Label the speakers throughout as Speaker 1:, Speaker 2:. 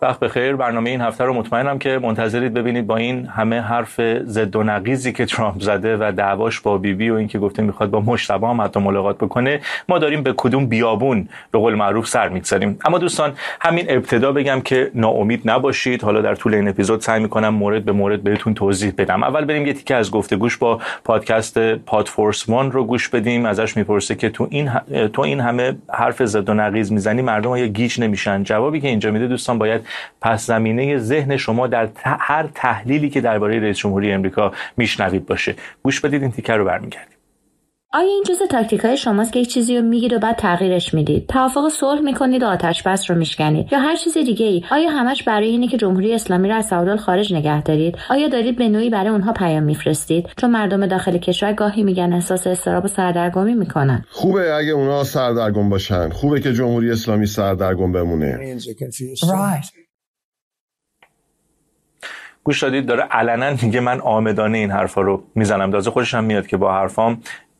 Speaker 1: وقت بخیر. برنامه این هفته رو مطمئنم که منتظرید ببینید. با این همه حرف ضد و نقیضی که ترامپ زده و دعواش با بیبی و اینکه گفته میخواد با مجتبی هم حتی ملاقات بکنه، ما داریم به کدوم بیابون به قول معروف سر میگذاریم. اما دوستان، همین ابتدا بگم که ناامید نباشید. حالا در طول این اپیزود سعی میکنم مورد به مورد بهتون توضیح بدم. اول بریم یه تیکه از گفتگوش با پادکست پادفورس وان رو گوش بدیم. ازش میپرسه که تو این همه حرف ضد و نقیض میزنی، مردم ها گیج نمیشن؟ جوابی که اینجا میده دوستان باید پس زمینه ذهن شما در هر تحلیلی که درباره رئیس جمهوری امریکا میشنوید باشه. گوش بدید، این تیکه رو برمیگردیم.
Speaker 2: آیا این جزء تاکتیک‌های شماست که یک چیزی رو میگید و بعد تغییرش میدید؟ توافق صلح میکنید و آتش بس رو میشکنید؟ یا هر چیز دیگه‌ای؟ آیا همش برای اینه که جمهوری اسلامی رو از سعودال خارج نگه دارید؟ آیا دارید به نوعی برای اونها پیام میفرستید؟ چون مردم داخل کشور گاهی میگن احساس اضطراب و سردرگمی میکنن.
Speaker 3: خوبه اگه اونها سردرگم باشن. خوبه که جمهوری اسلامی سردرگم بمونه.
Speaker 1: گوش دادید، داره علنا میگه من آمدانه این حرفا رو میزنم. تازه خودش هم میاد که با حرفام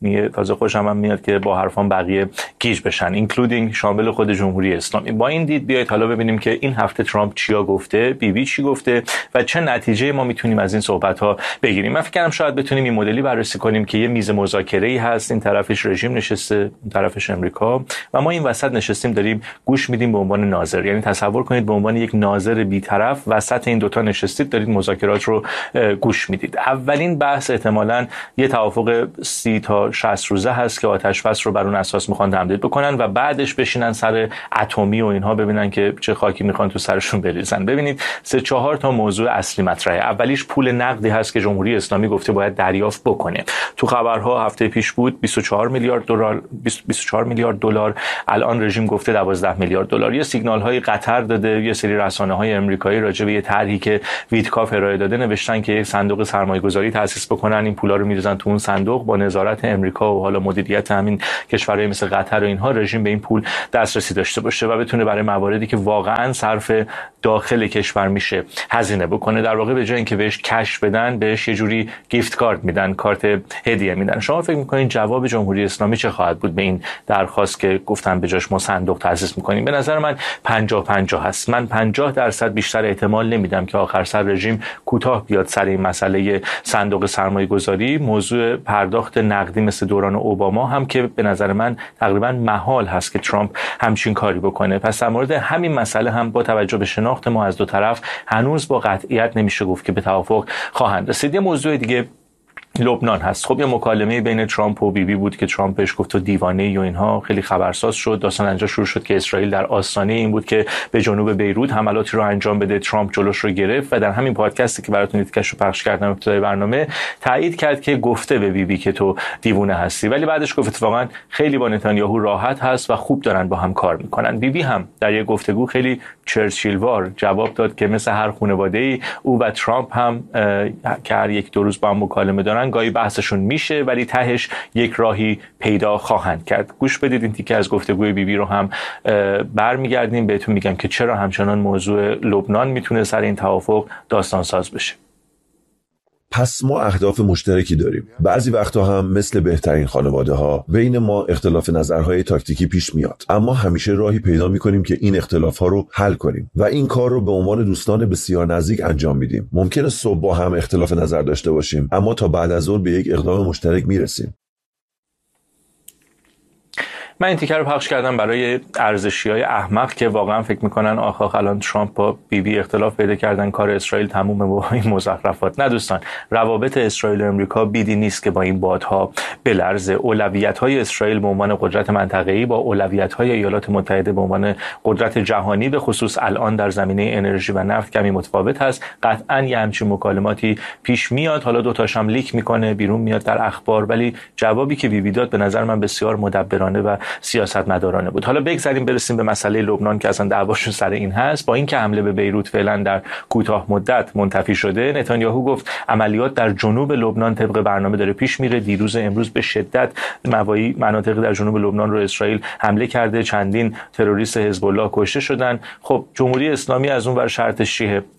Speaker 1: میاد که با حرفان بقیه گیج بشن، اینکلودینگ شامل خود جمهوری اسلامی. با این دید بیایید حالا ببینیم که این هفته ترامپ چیا گفته، بیبی چی گفته و چه نتیجه ما میتونیم از این صحبت ها بگیریم. من فکر کنم شاید بتونیم این مدلی بررسی کنیم که یه میز مذاکره‌ای هست، این طرفش رژیم نشسته، اون طرفش امریکا و ما این وسط نشستیم داریم گوش میدیم به عنوان ناظر. یعنی تصور کنید به عنوان یک ناظر بی‌طرف وسط این دوتا نشستید، دارید مذاکرات رو گوش میدید. اولین بحث احتمالاً یه توافق 30 تا 60 روزه هست که آتش بس رو بر اون اساس میخوان تمدید بکنن و بعدش بشینن سر اتمی و اینها ببینن که چه خاکی میخوان تو سرشون بریزن. ببینید 3-4 تا موضوع اصلی مطرحه. اولیش پول نقدی هست که جمهوری اسلامی گفته باید دریافت بکنه. تو خبرها هفته پیش بود 24 میلیارد دلار، الان رژیم گفته 12 میلیارد دلار. یه سیگنال های قطر داده، یه سری رسانه های امریکایی راجع به یه طرحی که ویتکاف ارائه داده نوشتن که یک صندوق سرمایه‌گذاری تأسیس بکنن، این پولا رو میریزن تو اون صندوق با نظارت امریکا و حالا مدیریت همین کشورهای مثل قطر و اینها، رژیم به این پول دسترسی داشته باشه و بتونه برای مواردی که واقعا صرف داخل کشور میشه هزینه بکنه. در واقع به جای اینکه بهش کش بدن، بهش یه جوری گیفت کارت میدن، کارت هدیه میدن. شما فکر میکنین جواب جمهوری اسلامی چه خواهد بود به این درخواست که گفتن به جاش ما صندوق تأسیس میکنیم؟ به نظر من 50-50 هست. من 50% بیشتر احتمال نمیدم که آخر سر رژیم کوتاه بیاد سر این مسئله صندوق سرمایه‌گذاری. موضوع پرداخت نقدی مثل دوران اوباما هم که به نظر من تقریبا محال هست که ترامپ همچین کاری بکنه. پس در مورد همین مسئله هم با توجه به شناخت ما از دو طرف هنوز با قطعیت نمیشه گفت که به توافق خواهند رسید. یه موضوع دیگه لبنان هست. خب یه مکالمه بین ترامپ و بیبی بود که ترامپ بهش گفت تو دیوانه‌ای و اینها، خیلی خبرساز شد. داستان اینجا شروع شد که اسرائیل در آستانه این بود که به جنوب بیروت حملاتی رو انجام بده. ترامپ جلوش رو گرفت و در همین پادکستی که براتون تیکش رو پخش کردم ابتدای برنامه تایید کرد که گفته به بیبی که تو دیوونه هستی، ولی بعدش گفت اتفاقا خیلی با نتانیاهو راحت هست و خوب دارن با هم کار میکنن. بیبی هم در یک گفتگو خیلی چرچیلوار جواب داد که مثل هر خانواده‌ای او و ترامپ هم که هر یک دو روز با هم مکالمه دارن، گاهی بحثشون میشه ولی تهش یک راهی پیدا خواهند کرد. گوش بدید این تیکه از گفتگوی بیبی رو هم برمیگردیم بهتون میگم که چرا همچنان موضوع لبنان میتونه سر این توافق داستان ساز بشه.
Speaker 4: پس ما اهداف مشترکی داریم. بعضی وقتا هم مثل بهترین خانواده ها بین ما اختلاف نظرهای تاکتیکی پیش میاد، اما همیشه راهی پیدا میکنیم که این اختلاف ها رو حل کنیم و این کار رو به عنوان دوستان بسیار نزدیک انجام میدیم. ممکنه صبح با هم اختلاف نظر داشته باشیم، اما تا بعد از ظهر به یک اقدام مشترک میرسیم.
Speaker 1: من این تیکر رو پخش کردم برای ارزشیای احمق که واقعا فکر میکنن آخ الان ترامپ با بیبی اختلاف پیدا کردن، کار اسرائیل تمومه با این مزخرفات. نه دوستان، روابط اسرائیل و امریکا بیدی نیست که با این بادها بلرزه. اولویت‌های اسرائیل به عنوان قدرت منطقه‌ای با اولویت‌های ایالات متحده به عنوان قدرت جهانی، به خصوص الان در زمینه انرژی و نفت، کمی متفاوت هست. قطعاً یه همچین مکالماتی پیش میاد، حالا دو تاش هم لیک میکنه بیرون میاد در اخبار، ولی جوابی که بیبی داد به نظر من بسیار مدبرانه و سیاستمدارانه بود. حالا بگذاریم برسیم به مسئله لبنان که اصلا دعواشون سر این هست. با اینکه حمله به بیروت فعلا در کوتاه مدت منتفی شده، نتانیاهو گفت عملیات در جنوب لبنان طبق برنامه داره پیش میره. امروز به شدت مناطق در جنوب لبنان رو اسرائیل حمله کرده، چندین تروریست حزب الله کشته شدن. خب جمهوری اسلامی از اون ور شرطش چیه؟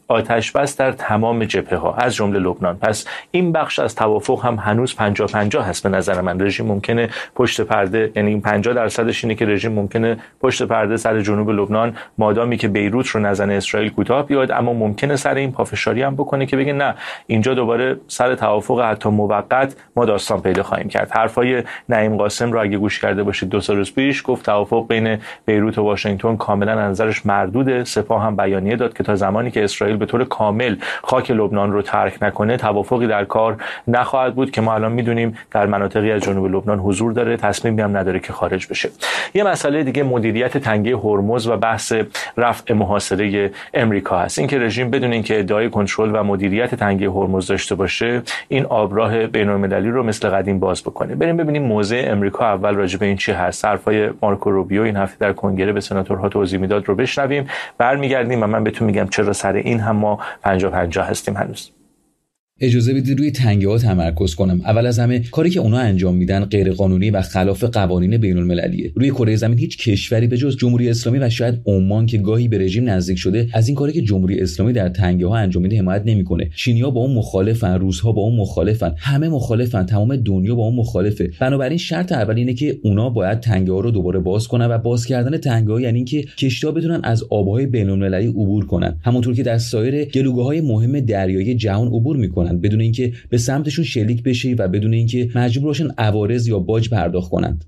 Speaker 1: آتش بس در تمام جبهه‌ها از جمله لبنان. پس این بخش از توافق هم هنوز 50-50 هست به نظر من. رژیم ممکنه پشت پرده، یعنی این 50% اینه که رژیم ممکنه پشت پرده سر جنوب لبنان مادامی که بیروت رو نزنه اسرائیل کوتاه بیاد، اما ممکنه سر این پافشاری هم بکنه که بگه نه اینجا دوباره سر توافق حتی موقت ما داستان پیدا خواهیم کرد. حرفای نعیم قاسم رو اگه گوش کرده باشید 2 روز پیش گفت توافق بین بیروت و واشنگتن کاملا نظرش مردوده. سپاه هم بیانیه داد که تا زمانی که اسرائیل به طور کامل خاک لبنان رو ترک نکنه توافقی در کار نخواهد بود، که ما الان میدونیم در مناطقی از جنوب لبنان حضور داره، تصمیمی هم نداره که خارج بشه. یه مسئله دیگه مدیریت تنگه هرمز و بحث رفع محاصره امریکا هست. اینکه رژیم بدون اینکه ادعای کنترل و مدیریت تنگه هرمز داشته باشه این آبراه بین‌المللی رو مثل قدیم باز بکنه. بریم ببینیم موضع امریکا اول راجع به این چی هست. حرفای مارکو روبیو این هفته در کنگره به سناتورها توضیح میداد رو بشنویم، برمیگردیم و من بهتون میگم چرا سر این هم ما 50-50 هستیم هنوز.
Speaker 5: اجازه بدید روی تنگه‌ها تمرکز کنم. اول از همه کاری که اونا انجام میدن غیر قانونی و خلاف قوانین بین‌المللیه. روی کره زمین هیچ کشوری به جز جمهوری اسلامی و شاید عمان که گاهی به رژیم نزدیک شده از این کاری که جمهوری اسلامی در تنگه‌ها انجام میده حمایت نمیکنه. چینی‌ها با اون مخالفن، روس‌ها با اون مخالفن، همه مخالفن، تمام دنیا با اون مخالفه. بنابراین شرط اول اینه که اونا باید تنگه‌ها رو دوباره باز کنن و باز کردن تنگه‌ها یعنی اینکه کشتی‌ها بتونن از آب‌های بین‌المللی عبور کنن، همونطور که در سایر گلوگاه‌های مهم دریایی جهان عبور میکنن، بدون اینکه به سمتشون شلیک بشه و بدون اینکه مجبور باشن عوارض یا باج پرداخت کنند.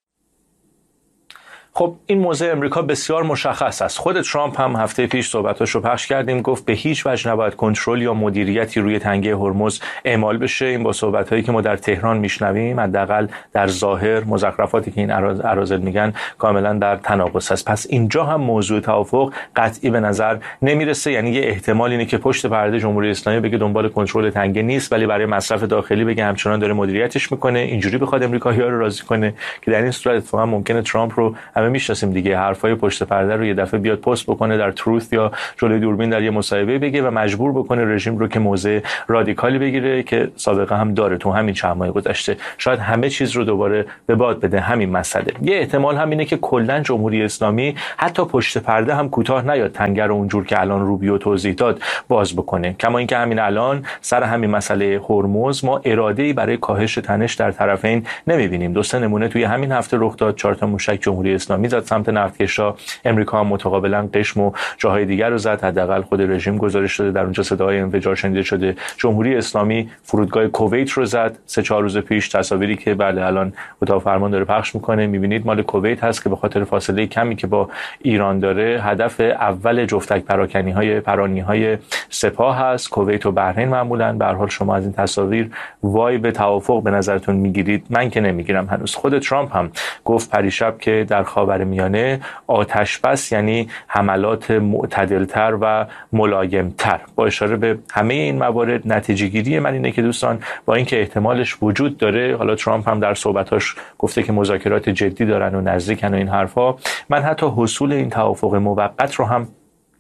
Speaker 1: خب این موضع امریکا بسیار مشخص است. خود ترامپ هم هفته پیش صحبتاش رو پخش کردیم، گفت به هیچ وجه نباید کنترل یا مدیریتی روی تنگه هرمز اعمال بشه. این با صحبتایی که ما در تهران میشنویم حداقل در ظاهر مزخرفاتی که این اراذل میگن کاملا در تناقض است. پس اینجا هم موضوع توافق قطعی به نظر نمیرسه. یعنی یه احتمال اینه که پشت پرده جمهوری اسلامی بگه دنبال کنترل تنگه نیست، ولی برای مصرف داخلی بگه همچنان داره مدیریتش میکنه، اینجوری بخواد امریکایی‌ها رو راضی کنه که در این صورت اتفاقا ممکنه ترامپ رو میشناسیم دیگه، حرفای پشت پرده رو یه دفعه بیاد پست بکنه در تروث یا جلوی دوربین در یه مصاحبه بگه و مجبور بکنه رژیم رو که موضع رادیکالی بگیره که سابقه هم داره تو همین چند ماه گذشته. شاید همه چیز رو دوباره به باد بده همین مسئله. یه احتمال هم اینه که کلا جمهوری اسلامی حتی پشت پرده هم کوتاه نیاد تنگه رو اونجور که الان روبیو توضیح داد باز بکنه. کما اینکه همین الان سر همین مسئله هرمز ما اراده‌ای برای کاهش تنش در طرفین نمی‌بینیم. 2 نمونه توی همین هفته رخ داد. 4 تا موشک جمهوری اسلامی زد سمت نفتکشا، امریکا هم متقابلا قشم و جاهای دیگر رو زد. حداقل خود رژیم گزارش داده در اونجا صداهای انفجار شنیده شده. جمهوری اسلامی فرودگاه کویت رو زد 3-4 روز پیش. تصاویری که بله الان اتاق فرمان داره پخش میکنه میبینید مال کویت هست که به خاطر فاصله کمی که با ایران داره هدف اول جفتک پرانی‌های سپاه هست. کویت و بحرین معمولا. به هر حال شما از این تصاویر وای به توافق به نظرتون میگیرید؟ من که نمیگیرم هنوز. خود ترامپ هم گفت پریشب که در خاورمیانه آتش بس یعنی حملات معتدلتر و ملایمتر. با اشاره به همه این موارد نتیجه گیری من اینه که دوستان با اینکه احتمالش وجود داره، حالا ترامپ هم در صحبتاش گفته که مذاکرات جدی دارن و نزدیکن و این حرفا، من حتی حصول این توافق موقت رو هم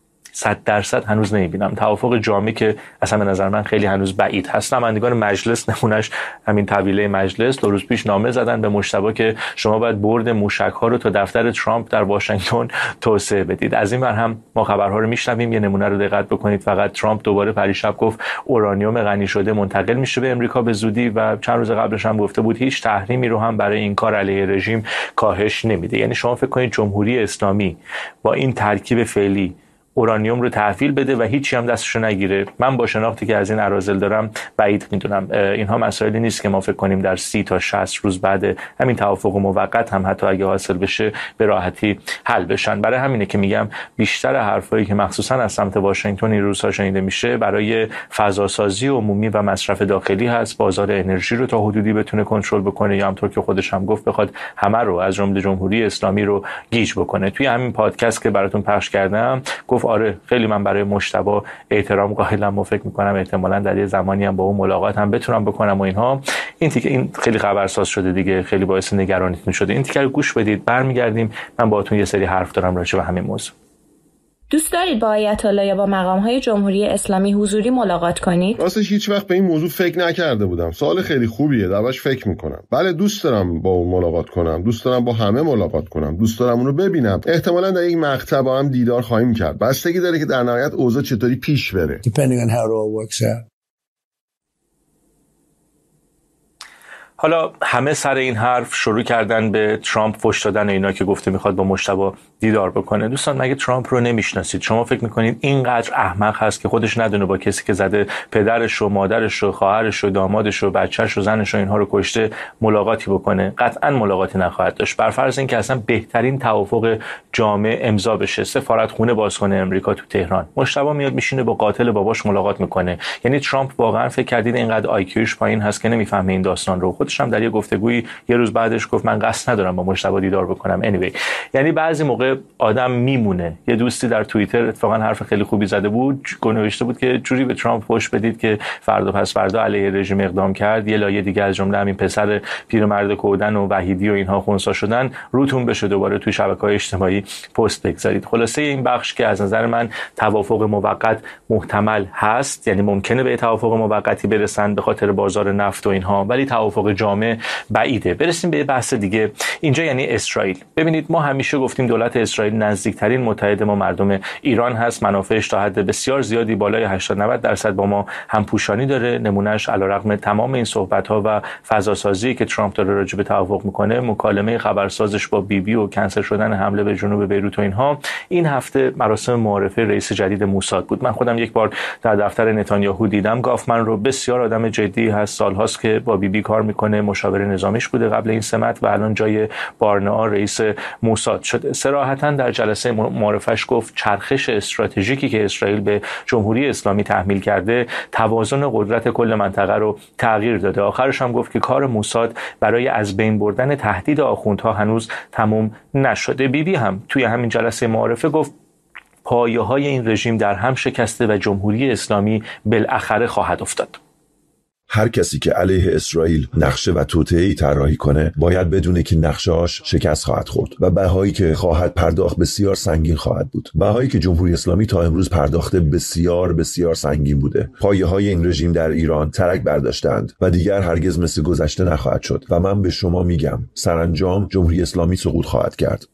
Speaker 1: 100% هنوز نمیبینم. توافق جامع که اصلا به نظر من خیلی هنوز بعید هست. نمایندگان مجلس نمونش همین طویله مجلس 2 روز پیش نامه زدن به مجتبی که شما باید برد موشک‌ها رو تا دفتر ترامپ در واشنگتن توسعه بدید. از این ور هم ما خبرها رو میشنویم. یه نمونه رو دقت بکنید فقط. ترامپ دوباره پریشب گفت اورانیوم غنی شده منتقل میشه به امریکا به زودی و چند روز قبلش هم گفته بود هیچ تحریمی رو هم برای این کار علیه رژیم کاهش نمیده. یعنی شما فکر کنید جمهوری اسلامی با این ترکیب فعلی اورانیوم رو تحویل بده و هیچی هم دستشو نگیره؟ من با شناختی که از این اراذل دارم بعید میدونم. اینها مسائلی نیست که ما فکر کنیم در 30 تا 60 روز بعد همین توافق موقت هم حتی اگه حاصل بشه به راحتی حل بشن. برای همینه که میگم بیشتر حرفایی که مخصوصا از سمت واشنگتن این روزها شنیده میشه برای فضاسازی عمومی و مصرف داخلی هست. بازار انرژی رو تا حدودی بتونه کنترل بکنه یا همونطور که خودش هم گفت بخواد همه رو از جمله جمهوری اسلامی رو گیج بکنه. توی همین پادکست که براتون پخش کردم گفت آره خیلی من برای مجتبی احترام قائلم و فکر میکنم احتمالاً در یه زمانی هم با اون ملاقات هم بتونم بکنم و اینها. این خیلی خبرساز شده دیگه، خیلی باعث نگرانیتون شده. این تیکر رو گوش بدید، برمیگردیم. من باهاتون یه سری حرف دارم راجع به همین موضوع.
Speaker 2: دوست دارید با آیت الله یا با مقام‌های جمهوری اسلامی حضوری ملاقات کنید؟
Speaker 3: راستش هیچ وقت به این موضوع فکر نکرده بودم. سوال خیلی خوبیه، دربارش فکر میکنم. بله دوست دارم با اون ملاقات کنم، دوست دارم با همه ملاقات کنم، دوست دارم اون رو ببینم. احتمالاً در یک مقطع با هم دیدار خواهیم کرد. بستگی داره که در نهایت اوضاع چطوری پیش بره.
Speaker 6: Depending on how it all works out.
Speaker 1: حالا همه سر این حرف شروع کردن به ترامپ فحش دادن اینا که گفته میخواد با مجتبی دیدار بکنه. دوستان مگه ترامپ رو نمیشناسید؟ شما فکر میکنید اینقدر احمق هست که خودش ندونه با کسی که زده پدرش و مادرش و خواهرش و دامادش و بچه‌ش و زنش و اینها رو کشته ملاقاتی بکنه؟ قطعا ملاقاتی نخواهد داشت. بر فرض اینکه اصلا بهترین توافق جامع امضا بشه، سفارتخونه باز کنه امریکا تو تهران، مجتبی میاد میشینه با قاتل باباش ملاقات میکنه. یعنی ترامپ واقعا فکر کردید اینقدر آیکیوش پایین هست که نمیفهمه این داستان رو؟ خودش هم در یه گفتگویی یه روز بعدش گفت من قصد ندارم با مجتبی دیدار بکنم. anyway یعنی بعضی موقع آدم میمونه. یه دوستی در توییتر اتفاقا حرف خیلی خوبی زده بود، نوشته بود که جوری به ترامپ فحش بدید که فردا پس فردا علیه رژیم اقدام کرد، یه لایه دیگه از جمله همین پسر پیرمرد کودن و وحیدی و اینها خونسا شدن روتون بشه دوباره توی شبکه‌های اجتماعی پست بگذارید. خلاصه این بخش که از نظر من توافق موقت محتمل هست، یعنی ممکنه به توافق موقتی برسن به خاطر بازار نفت و اینها، ولی توافق جامع بعیده. برسیم به بحث دیگه اینجا، یعنی اسرائیل. ببینید ما همیشه گفتیم دولت اسرائیل نزدیکترین متحد ما مردم ایران هست، منافعش تا حد بسیار زیادی بالای 80-90% با ما همپوشانی داره. نمونهش علیرغم تمام این صحبت‌ها و فضاسازی که ترامپ داره راجع به توافق میکنه، مکالمه خبرسازش با بیبی و کنسل شدن حمله به جنوب بیروت و اینها، این هفته مراسم معارفه رئیس جدید موساد بود. من خودم یک بار در دفتر نتانیاهو دیدم. گافمن رو بسیار آدم جدی هست، سال‌هاست که با بیبی کار میکنه، مشاور نظامیش بوده قبل این سمت و الان جای بارنئا رئیس موساد شده. صراحتاً در جلسه معرفش گفت چرخش استراتژیکی که اسرائیل به جمهوری اسلامی تحمیل کرده توازن قدرت کل منطقه رو تغییر داده. آخرش هم گفت که کار موساد برای از بین بردن تهدید آخوندها هنوز تموم نشده. بیبی هم توی همین جلسه معرفه گفت پایه‌های این رژیم در هم شکسته و جمهوری اسلامی بالاخره خواهد افتاد.
Speaker 4: هر کسی که علیه اسرائیل نقشه و توطئه‌ای طراحی کنه باید بدونه که نقشه‌اش شکست خواهد خورد و بهایی که خواهد پرداخت بسیار سنگین خواهد بود. بهایی که جمهوری اسلامی تا امروز پرداخته بسیار بسیار سنگین بوده. پایه‌های این رژیم در ایران ترک برداشتند و دیگر هرگز مثل گذشته نخواهد شد و من به شما میگم سرانجام جمهوری اسلامی سقوط خواهد کرد.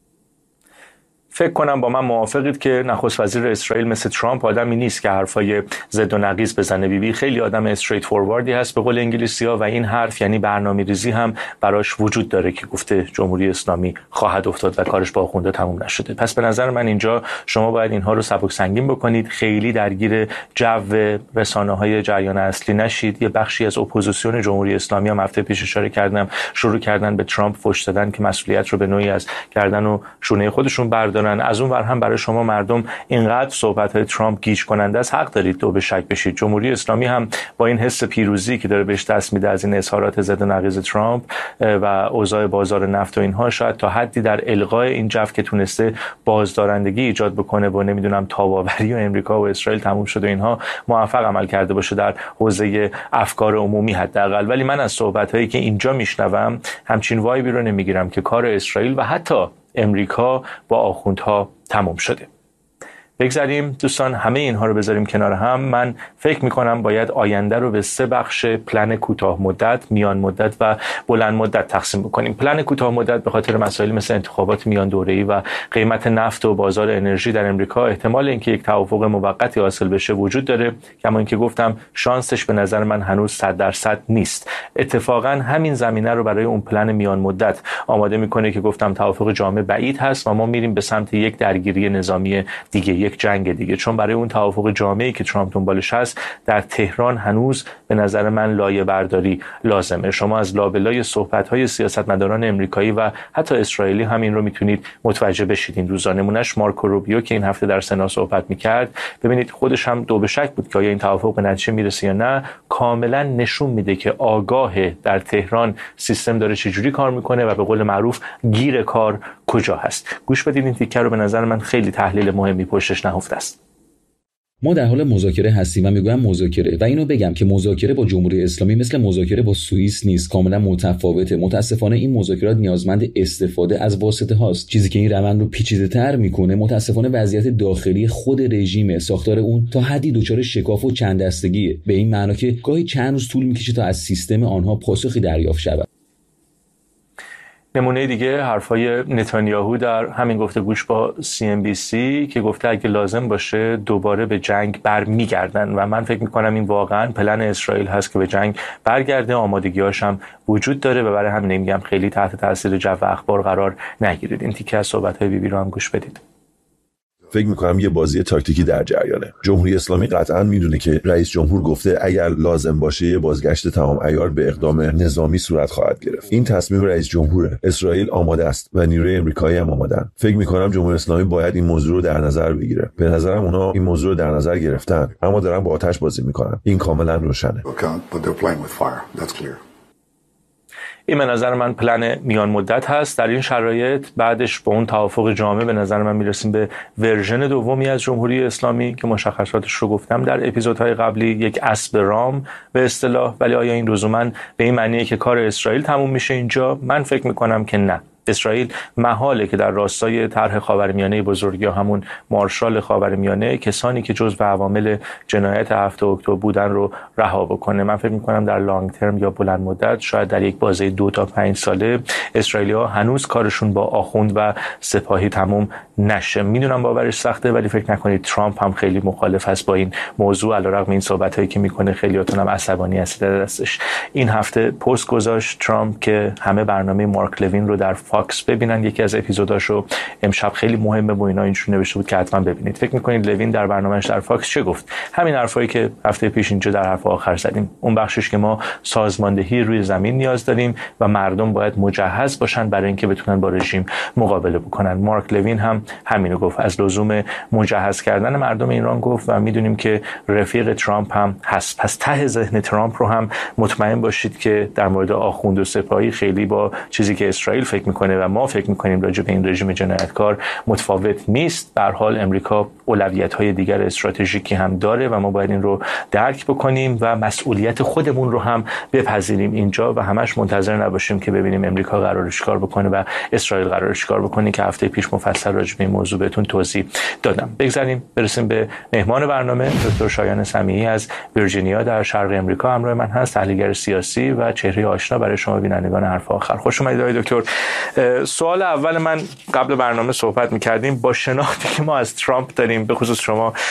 Speaker 1: فکر کنم با من موافقید که نخست وزیر اسرائیل مثل ترامپ آدمی نیست که حرفای ضد و نقیض بزنه. بیبی خیلی آدم استریت فورواردی هست به قول انگلیسی‌ها و این حرف یعنی برنامه‌ریزی هم براش وجود داره که گفته جمهوری اسلامی خواهد افتاد و کارش با آخونده تموم نشده. پس به نظر من اینجا شما باید اینها رو سبک سنگین بکنید، خیلی درگیر جو رسانه‌های جریان اصلی نشید. یه بخشی از اپوزیسیون جمهوری اسلامی هم هفته پیش اشاره کردم شروع کردن به ترامپ فحش دادن که مسئولیت رو به نوعی از گردن و شونه خودشون بردارن. از اون ور هم برای شما مردم اینقدر صحبت‌های ترامپ گیج کننده است، حق دارید تو به شک بشید. جمهوری اسلامی هم با این حس پیروزی که داره بهش دست میده از این اظهارات ضد و نقیض ترامپ و اوضاع بازار نفت و اینها، شاید تا حدی در الغای این جو که تونسته بازدارندگی ایجاد بکنه و نمیدونم تاباوری و امریکا و اسرائیل تموم شده اینها، موفق عمل کرده باشه در حوزه افکار عمومی حداقل. ولی من از صحبت‌هایی که اینجا میشنوم همچین وایبی رو نمیگیرم که کار اسرائیل و حتی امریکا با آخوندها تمام شده. بگذاریم دوستان همه اینها رو بذاریم کنار هم. من فکر میکنم باید آینده رو به 3 بخش پلن کوتاه مدت، میان مدت و بلند مدت تقسیم بکنیم. پلن کوتاه مدت به خاطر مسائل مثل انتخابات میان دوره‌ای و قیمت نفت و بازار انرژی در امریکا احتمال اینکه یک توافق موقتی حاصل بشه وجود داره، کما اینکه گفتم شانسش به نظر من هنوز 100% نیست. اتفاقا همین زمینه رو برای اون پلن میان مدت آماده میکنه که گفتم توافق جامع بعید هست و ما میریم به سمت یک درگیری نظامی دیگه، یک جنگ دیگه. چون برای اون توافق جامعی که ترامپ دنبالش هست در تهران هنوز به نظر من لایه برداری لازمه. شما از لابلای صحبت‌های سیاستمداران امریکایی و حتی اسرائیلی همین رو میتونید متوجه بشید. این روزا نمونهش مارکو روبیو که این هفته در سنا صحبت میکرد، ببینید خودش هم دو به شک بود که آیا این توافق به نتیجه میرسه یا نه. کاملا نشون میده که آگاهه در تهران سیستم داره چجوری کار میکنه و به قول معروف گیر کار کجا هست. گوش بدید این تیکر رو، به نظر من خیلی تحلیل مهمی پشتش نهفته است.
Speaker 5: ما در حال مذاکره هستیم و میگویم مذاکره و اینو بگم که مذاکره با جمهوری اسلامی مثل مذاکره با سوئیس نیست، کاملا متفاوته. متاسفانه این مذاکرات نیازمند استفاده از واسطه هاست. چیزی که این روند رو پیچیده‌تر میکنه متاسفانه وضعیت داخلی خود رژیم، ساختار اون تا حدی دچار شکاف و چند دستگیه، به این معنی که گاهی چند روز طول میکشه تا از سیستم آنها پاسخی دریافت شود.
Speaker 1: نمونه دیگه حرفای نتانیاهو در همین گفتگوش با CNBC که گفته اگه لازم باشه دوباره به جنگ برمیگردن و من فکر میکنم این واقعا پلن اسرائیل هست که به جنگ برگرده. آمادگی‌هاش هم وجود داره و برای همین میگم خیلی تحت تاثیر جو اخبار قرار نگیرید. این تیکه از صحبت‌های بیبی رو هم گوش بدید.
Speaker 4: فکر میکنم یه بازی تاکتیکی در جریانه. جمهوری اسلامی قطعا میدونه که رئیس جمهور گفته اگر لازم باشه یه بازگشت تمام عیار به اقدام نظامی صورت خواهد گرفت. این تصمیم رئیس جمهوره. اسرائیل آماده است و نیروی آمریکایی هم آمادن. فکر میکنم جمهوری اسلامی باید این موضوع رو در نظر بگیره. به نظرم اونا این موضوع رو در نظر گرفتن اما دارن با آتش بازی میکنن. این کاملا روشنه.
Speaker 1: این به نظر من پلن میان مدت هست. در این شرایط بعدش با اون توافق جامع به نظر من میرسیم به ورژن دومی از جمهوری اسلامی که مشخصاتش رو گفتم در اپیزودهای قبلی، یک اسب رام به اصطلاح. ولی آیا این لزوما به این معنیه که کار اسرائیل تموم میشه اینجا؟ من فکر میکنم که نه. اسرائیل محاله که در راستای طرح خاورمیانه بزرگ یا همون مارشال خاورمیانه کسانی که جزو عوامل جنایت 7 اکتبر بودن رو رها بکنه. من فکر می‌کنم در لانگ ترم یا بلند مدت، شاید در یک بازه 2 تا 5 ساله، اسرائیلی‌ها هنوز کارشون با آخوند و سپاهی تموم نشه. میدونم باورش سخته ولی فکر نکنید ترامپ هم خیلی مخالف است با این موضوع، علیرغم این صحبتایی که میکنه خیلیاتون هم عصبانی هستید دستش. این هفته پست گذاشت ترامپ که همه برنامه مارک لوین رو در فاکس ببینن. یکی از اپیزوداشو امشب خیلی مهمه و اینا اینجوری نوشته بود که حتما ببینید. فکر میکنید لوین در برنامه‌اش در فاکس چه گفت؟ همین حرفایی که هفته پیش اینجا در حرف آخر زدیم. اون بخشش که ما سازماندهی روی زمین نیاز داریم و مردم باید مجهز باشن برای اینکه بتونن با رژیم مقابله بکنن. مارک لوین هم همینو گفت، از لزوم مجهز کردن مردم ایران گفت و میدونیم که رفیق ترامپ هم هست. پس ته ذهن ترامپ رو هم مطمئن باشید که در مورد آخوند و سپاهی خیلی با چیزی که اسرائیل فکر میکنه و ما فکر میکنیم راجع به این رژیم جنایتکار متفاوت نیست. به هر حال امریکا اولویت‌های دیگر استراتژیکی هم داره و ما باید این رو درک بکنیم و مسئولیت خودمون رو هم بپذیریم اینجا و همش منتظر نباشیم که ببینیم امریکا قراره چیکار بکنه و اسرائیل قراره چیکار بکنه که هفته پیش مفصل راجع به این موضوع بهتون توضیح دادم. بگذاریم برسیم به مهمان برنامه. دکتر شایان سمیعی از ویرجینیا در شرق امریکا همراه من هست، تحلیلگر سیاسی و چهره آشنا برای شما بینندگان حرف آخر. خوش اومدید آقای دکتر. سوال اول من، قبل برنامه صحبت می‌کردیم، با شناختی که ما از ترامپ داریم، به خصوص شما